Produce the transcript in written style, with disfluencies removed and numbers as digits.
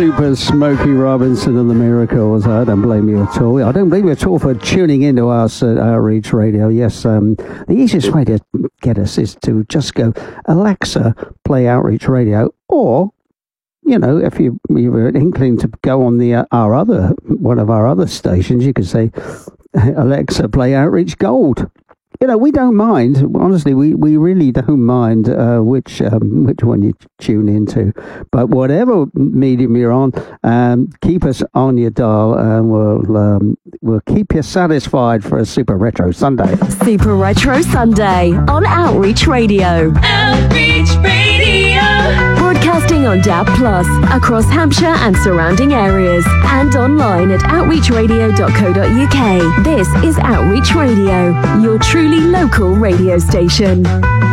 Super Smokey Robinson and the Miracles. I don't blame you at all. I don't blame you at all for tuning into us at Outreach Radio. Yes, the easiest way to get us is to just go, Alexa, play Outreach Radio, or, you know, if you were inkling to go on the one of our other stations, you could say, Alexa, play Outreach Gold. You know, we don't mind. Honestly, we really don't mind which one you tune into. But whatever medium you're on, keep us on your dial, and we'll keep you satisfied for a Super Retro Sunday. Super Retro Sunday on Outreach Radio. Outreach Radio. Broadcasting on DAB Plus across Hampshire and surrounding areas, and online at outreachradio.co.uk. This is Outreach Radio, your truly local radio station.